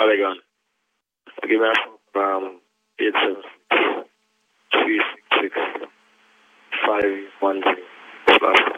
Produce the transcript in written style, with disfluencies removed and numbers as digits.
Polygon. Give me a phone 876 366 510.